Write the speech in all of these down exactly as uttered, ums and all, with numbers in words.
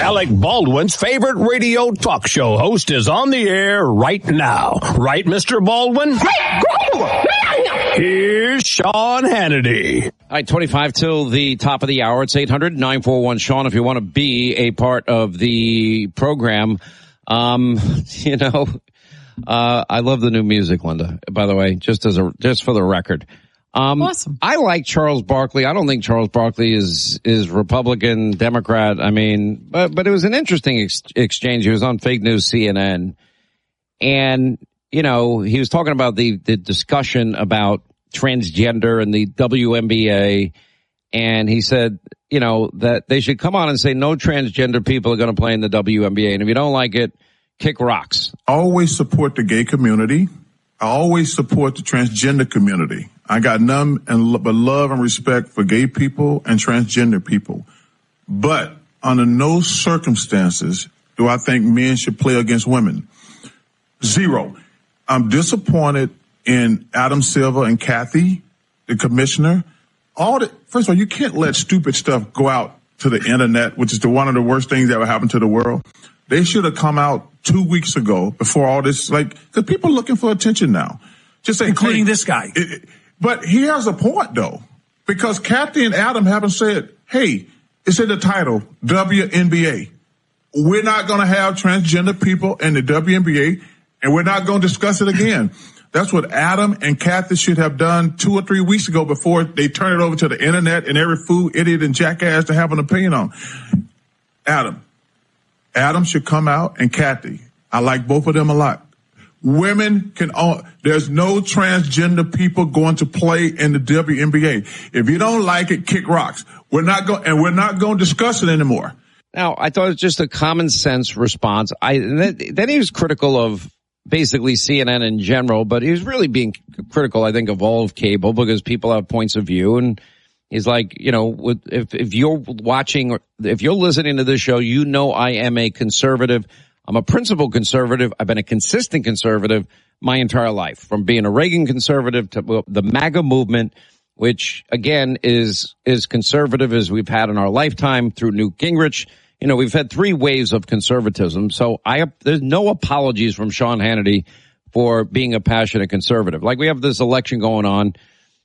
Alec Baldwin's favorite radio talk show host is on the air right now. Right, Mister Baldwin? Here's Sean Hannity. All right, twenty-five till the top of the hour. It's eight hundred nine four one Sean if you want to be a part of the program. Um, you know, uh, I love the new music, Linda, by the way, just as a, just for the record. Um, awesome. I like Charles Barkley. I don't think Charles Barkley is, is Republican, Democrat. I mean, but, but it was an interesting ex- exchange. He was on Fake News C N N. And, you know, he was talking about the, the discussion about transgender and the W N B A. And he said, you know, that they should come on and say no transgender people are going to play in the W N B A. And if you don't like it, kick rocks. I always support the gay community. I always support the transgender community. I got none and but love and respect for gay people and transgender people. But under no circumstances do I think men should play against women. Zero. I'm disappointed in Adam Silver and Kathy, the commissioner. All the, first of all, you can't let stupid stuff go out to the internet, which is the, one of the worst things that ever happened to the world. They should have come out two weeks ago before all this, like, because people are looking for attention now. Just say, including hey, this guy. It, it, but he has a point, though, because Kathy and Adam haven't said, hey, it's in the title, W N B A. We're not going to have transgender people in the W N B A, and we're not going to discuss it again. That's what Adam and Kathy should have done two or three weeks ago before they turn it over to the internet and every fool, idiot, and jackass to have an opinion on. Adam. Adam should come out, and Kathy. I like both of them a lot. Women can, all, there's no transgender people going to play in the W N B A. If you don't like it, kick rocks. We're not going, and we're not going to discuss it anymore. Now, I thought it was just a common sense response. I, then he was critical of basically C N N in general, but he was really being critical, I think, of all of cable because people have points of view. And he's like, you know, if, if you're watching, if you're listening to this show, you know I am a conservative. I'm a principled conservative. I've been a consistent conservative my entire life, from being a Reagan conservative to the MAGA movement, which again is, is conservative as we've had in our lifetime through Newt Gingrich. You know, we've had three waves of conservatism. So I, there's no apologies from Sean Hannity for being a passionate conservative. Like we have this election going on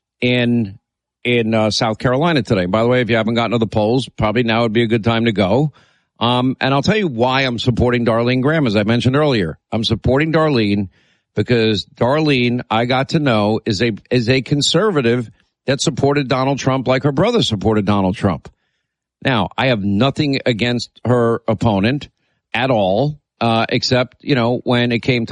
in, in uh, South Carolina today. By the way, if you haven't gotten to the polls, probably now would be a good time to go. Um, and I'll tell you why I'm supporting Darlene Graham, as I mentioned earlier. I'm supporting Darlene because Darlene, I got to know, is a, is a conservative that supported Donald Trump like her brother supported Donald Trump. Now, I have nothing against her opponent at all, uh, except, you know, when it came to